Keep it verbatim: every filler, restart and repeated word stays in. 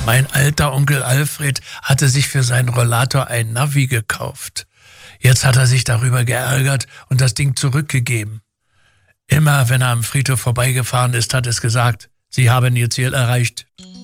Mein alter Onkel Alfred hatte sich für seinen Rollator ein Navi gekauft. Jetzt hat er sich darüber geärgert und das Ding zurückgegeben. Immer wenn er am Friedhof vorbeigefahren ist, hat es gesagt, Sie haben Ihr Ziel erreicht.